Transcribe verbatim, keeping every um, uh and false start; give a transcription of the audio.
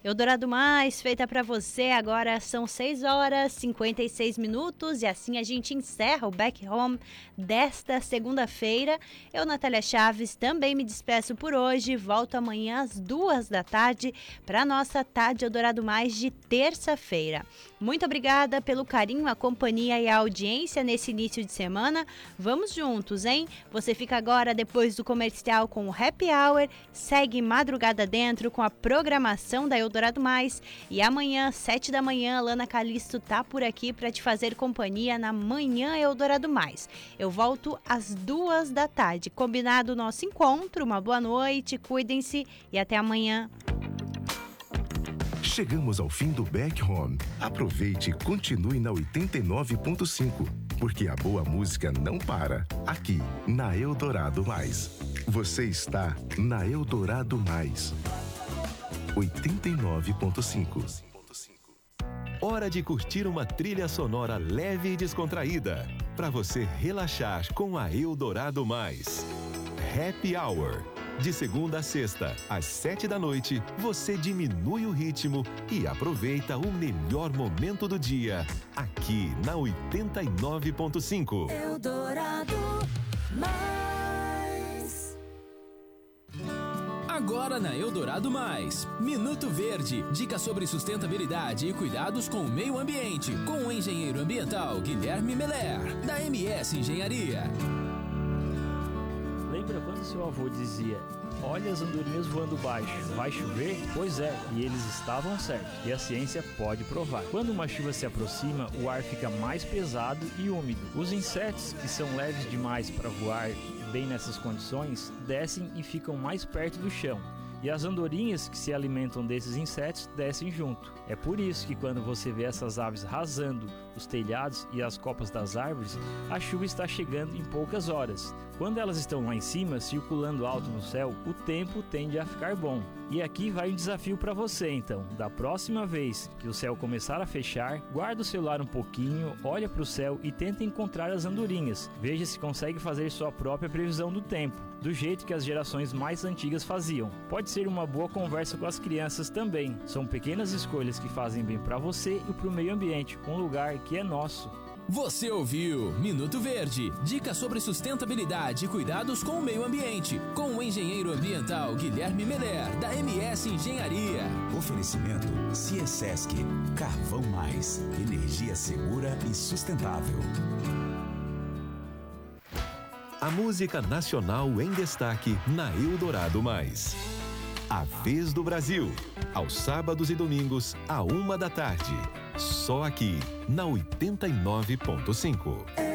Eldorado Mais, feita para você. Agora são seis horas e cinquenta e seis minutos e assim a gente encerra o Back Home desta segunda-feira. Eu, Natália Chaves, também me despeço por hoje. Volto amanhã às duas da tarde para nossa Tarde Eldorado Mais de terça-feira. Muito obrigada pelo carinho, a companhia e a audiência nesse início de semana. Vamos juntos, hein? Você fica agora depois do comercial com o Happy Hour, segue madrugada dentro com a programação da Eldorado Mais e amanhã, sete da manhã, Lana Calisto tá por aqui para te fazer companhia na Manhã Eldorado Mais. Eu volto às duas da tarde. Combinado o nosso encontro? Uma boa noite, cuidem-se e até amanhã. Chegamos ao fim do Back Home. Aproveite e continue na oitenta e nove ponto cinco, porque a boa música não para aqui na Eldorado Mais. Você está na Eldorado Mais. oitenta e nove ponto cinco. Hora de curtir uma trilha sonora leve e descontraída, para você relaxar com a Eldorado Mais. Happy Hour. De segunda a sexta, às sete da noite, você diminui o ritmo e aproveita o melhor momento do dia, aqui na oitenta e nove ponto cinco. Eldorado Mais. Agora na Eldorado Mais, Minuto Verde, dicas sobre sustentabilidade e cuidados com o meio ambiente, com o engenheiro ambiental Guilherme Meller, da M S Engenharia. Lembra quando seu avô dizia: olha as andorinhas voando baixo, vai chover? Pois é, e eles estavam certos, e a ciência pode provar. Quando uma chuva se aproxima, o ar fica mais pesado e úmido. Os insetos, que são leves demais para voar bem nessas condições, descem e ficam mais perto do chão. E as andorinhas que se alimentam desses insetos descem junto. É por isso que quando você vê essas aves rasando os telhados e as copas das árvores, a chuva está chegando em poucas horas. Quando elas estão lá em cima, circulando alto no céu, o tempo tende a ficar bom. E aqui vai um desafio para você então. Da próxima vez que o céu começar a fechar, guarda o celular um pouquinho, olha para o céu e tenta encontrar as andorinhas. Veja se consegue fazer sua própria previsão do tempo, do jeito que as gerações mais antigas faziam. Pode ser uma boa conversa com as crianças também. São pequenas escolhas que fazem bem para você e para o meio ambiente, um lugar que é nosso. Você ouviu Minuto Verde, dicas sobre sustentabilidade e cuidados com o meio ambiente, com o engenheiro ambiental Guilherme Meller, da M S Engenharia. Oferecimento Ciesesc, Carvão Mais, energia segura e sustentável. A música nacional em destaque na Eldorado Mais. A Vez do Brasil, aos sábados e domingos, à uma da tarde. Só aqui, na oitenta e nove ponto cinco.